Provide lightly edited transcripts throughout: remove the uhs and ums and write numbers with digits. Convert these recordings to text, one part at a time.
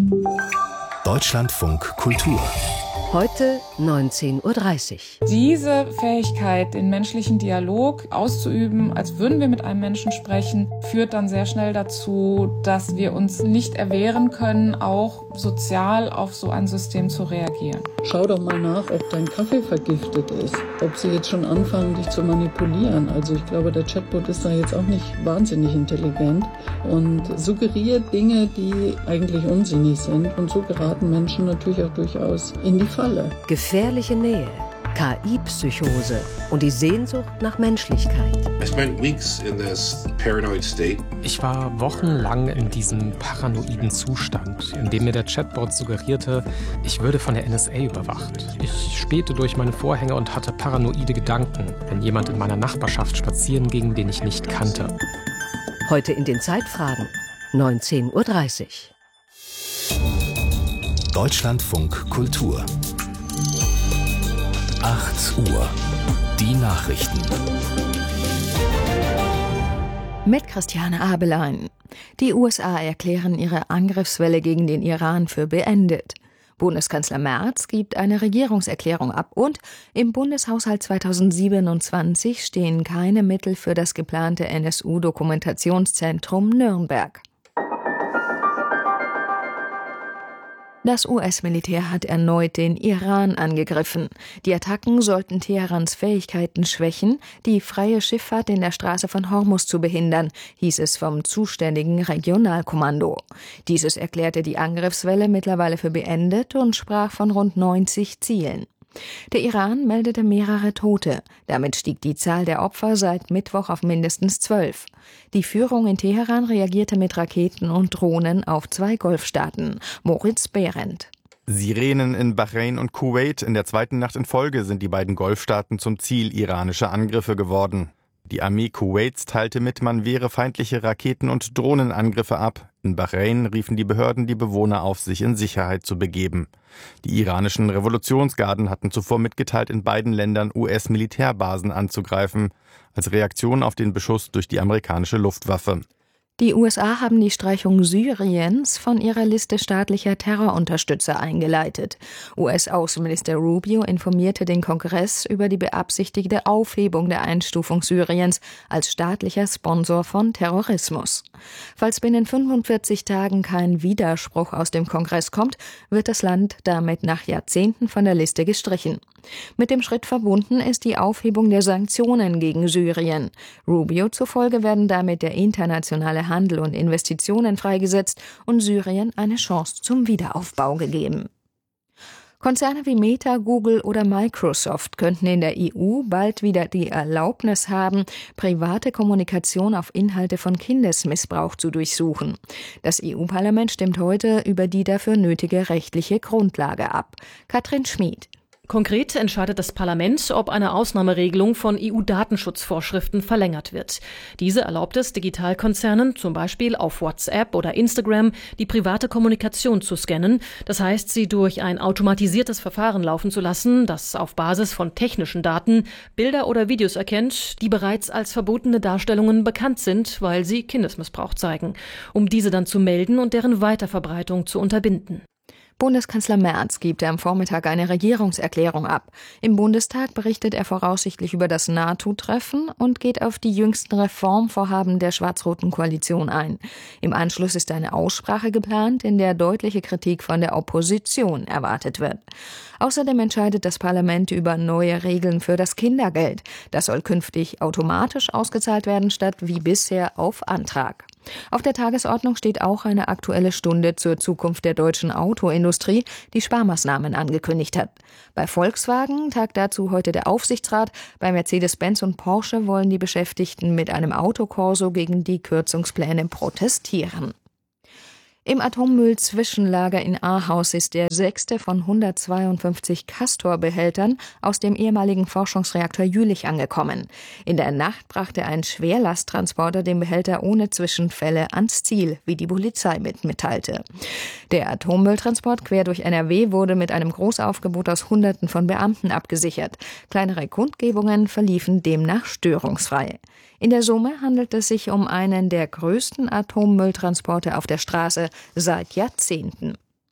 Deutschlandfunk Kultur. Heute 19:30 Uhr. Diese Fähigkeit, den menschlichen Dialog auszuüben, als würden wir mit einem Menschen sprechen, führt dann sehr schnell dazu, dass wir uns nicht erwehren können, auch sozial auf so ein System zu reagieren. Schau doch mal nach, ob dein Kaffee vergiftet ist, ob sie jetzt schon anfangen, dich zu manipulieren. Also ich glaube, der Chatbot ist da jetzt auch nicht wahnsinnig intelligent und suggeriert Dinge, die eigentlich unsinnig sind. Und so geraten Menschen natürlich auch durchaus in die Falle. Gefährliche Nähe, KI-Psychose und die Sehnsucht nach Menschlichkeit. Ich war wochenlang in diesem paranoiden Zustand, in dem mir der Chatbot suggerierte, ich würde von der NSA überwacht. Ich spähte durch meine Vorhänge und hatte paranoide Gedanken, wenn jemand in meiner Nachbarschaft spazieren ging, den ich nicht kannte. Heute in den Zeitfragen, 19:30 Uhr. Deutschlandfunk Kultur. 8 Uhr. Die Nachrichten. Mit Christiane Abelein. Die USA erklären ihre Angriffswelle gegen den Iran für beendet. Bundeskanzler Merz gibt eine Regierungserklärung ab und im Bundeshaushalt 2027 stehen keine Mittel für das geplante NSU-Dokumentationszentrum Nürnberg. Das US-Militär hat erneut den Iran angegriffen. Die Attacken sollten Teherans Fähigkeiten schwächen, die freie Schifffahrt in der Straße von Hormuz zu behindern, hieß es vom zuständigen Regionalkommando. Dieses erklärte die Angriffswelle mittlerweile für beendet und sprach von rund 90 Zielen. Der Iran meldete mehrere Tote. Damit stieg die Zahl der Opfer seit Mittwoch auf mindestens 12. Die Führung in Teheran reagierte mit Raketen und Drohnen auf 2 Golfstaaten. Moritz Behrendt. Sirenen in Bahrain und Kuwait. In der zweiten Nacht in Folge sind die beiden Golfstaaten zum Ziel iranischer Angriffe geworden. Die Armee Kuwaits teilte mit, man wehre feindliche Raketen- und Drohnenangriffe ab. In Bahrain riefen die Behörden die Bewohner auf, sich in Sicherheit zu begeben. Die iranischen Revolutionsgarden hatten zuvor mitgeteilt, in beiden Ländern US-Militärbasen anzugreifen, als Reaktion auf den Beschuss durch die amerikanische Luftwaffe. Die USA haben die Streichung Syriens von ihrer Liste staatlicher Terrorunterstützer eingeleitet. US-Außenminister Rubio informierte den Kongress über die beabsichtigte Aufhebung der Einstufung Syriens als staatlicher Sponsor von Terrorismus. Falls binnen 45 Tagen kein Widerspruch aus dem Kongress kommt, wird das Land damit nach Jahrzehnten von der Liste gestrichen. Mit dem Schritt verbunden ist die Aufhebung der Sanktionen gegen Syrien. Rubio zufolge werden damit der internationale Handel und Investitionen freigesetzt und Syrien eine Chance zum Wiederaufbau gegeben. Konzerne wie Meta, Google oder Microsoft könnten in der EU bald wieder die Erlaubnis haben, private Kommunikation auf Inhalte von Kindesmissbrauch zu durchsuchen. Das EU-Parlament stimmt heute über die dafür nötige rechtliche Grundlage ab. Katrin Schmid. Konkret entscheidet das Parlament, ob eine Ausnahmeregelung von EU-Datenschutzvorschriften verlängert wird. Diese erlaubt es Digitalkonzernen, zum Beispiel auf WhatsApp oder Instagram, die private Kommunikation zu scannen. Das heißt, sie durch ein automatisiertes Verfahren laufen zu lassen, das auf Basis von technischen Daten Bilder oder Videos erkennt, die bereits als verbotene Darstellungen bekannt sind, weil sie Kindesmissbrauch zeigen, um diese dann zu melden und deren Weiterverbreitung zu unterbinden. Bundeskanzler Merz gibt am Vormittag eine Regierungserklärung ab. Im Bundestag berichtet er voraussichtlich über das NATO-Treffen und geht auf die jüngsten Reformvorhaben der schwarz-roten Koalition ein. Im Anschluss ist eine Aussprache geplant, in der deutliche Kritik von der Opposition erwartet wird. Außerdem entscheidet das Parlament über neue Regeln für das Kindergeld. Das soll künftig automatisch ausgezahlt werden, statt wie bisher auf Antrag. Auf der Tagesordnung steht auch eine aktuelle Stunde zur Zukunft der deutschen Autoindustrie, die Sparmaßnahmen angekündigt hat. Bei Volkswagen tagt dazu heute der Aufsichtsrat. Bei Mercedes-Benz und Porsche wollen die Beschäftigten mit einem Autokorso gegen die Kürzungspläne protestieren. Im Atommüll-Zwischenlager in Ahaus ist der 6. von 152 Castor-Behältern aus dem ehemaligen Forschungsreaktor Jülich angekommen. In der Nacht brachte ein Schwerlasttransporter den Behälter ohne Zwischenfälle ans Ziel, wie die Polizei mitteilte. Der Atommülltransport quer durch NRW wurde mit einem Großaufgebot aus Hunderten von Beamten abgesichert. Kleinere Kundgebungen verliefen demnach störungsfrei. In der Summe handelt es sich um einen der größten Atommülltransporte auf der Straße seit Jahrzehnten.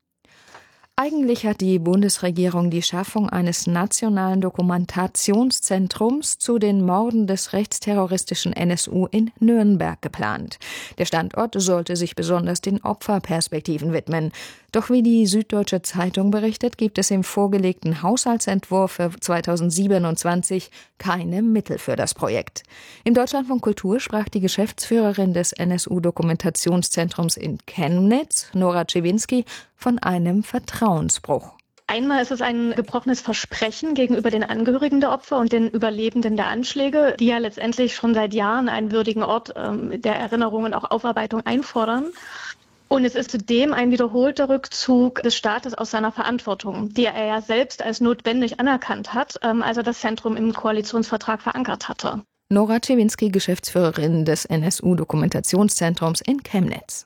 Eigentlich hat die Bundesregierung die Schaffung eines nationalen Dokumentationszentrums zu den Morden des rechtsterroristischen NSU in Nürnberg geplant. Der Standort sollte sich besonders den Opferperspektiven widmen. Doch wie die Süddeutsche Zeitung berichtet, gibt es im vorgelegten Haushaltsentwurf für 2027 keine Mittel für das Projekt. Im Deutschlandfunk Kultur sprach die Geschäftsführerin des NSU-Dokumentationszentrums in Chemnitz, Nora Czewinski, von einem Vertrauensbruch. Einmal ist es ein gebrochenes Versprechen gegenüber den Angehörigen der Opfer und den Überlebenden der Anschläge, die ja letztendlich schon seit Jahren einen würdigen Ort der Erinnerung und auch Aufarbeitung einfordern. Und es ist zudem ein wiederholter Rückzug des Staates aus seiner Verantwortung, die er ja selbst als notwendig anerkannt hat, als er das Zentrum im Koalitionsvertrag verankert hatte. Nora Czewinski, Geschäftsführerin des NSU-Dokumentationszentrums in Chemnitz.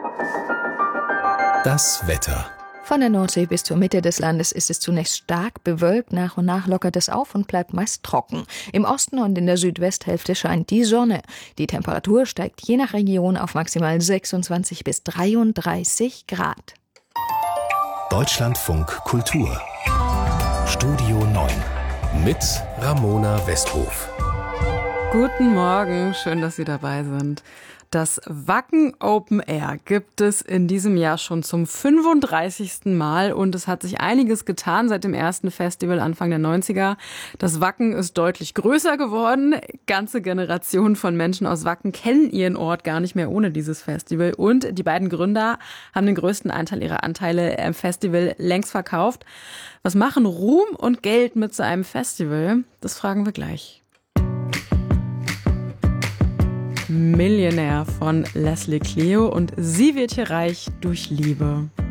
Das Wetter. Von der Nordsee bis zur Mitte des Landes ist es zunächst stark bewölkt, nach und nach lockert es auf und bleibt meist trocken. Im Osten und in der Südwesthälfte scheint die Sonne. Die Temperatur steigt je nach Region auf maximal 26 bis 33 Grad. Deutschlandfunk Kultur. Studio 9 mit Ramona Westhof. Guten Morgen, schön, dass Sie dabei sind. Das Wacken Open Air gibt es in diesem Jahr schon zum 35. Mal und es hat sich einiges getan seit dem ersten Festival Anfang der 90er. Das Wacken ist deutlich größer geworden. Ganze Generationen von Menschen aus Wacken kennen ihren Ort gar nicht mehr ohne dieses Festival. Und die beiden Gründer haben den größten Anteil ihrer Anteile im Festival längst verkauft. Was machen Ruhm und Geld mit so einem Festival? Das fragen wir gleich. Millionär von Leslie Clio und sie wird hier reich durch Liebe.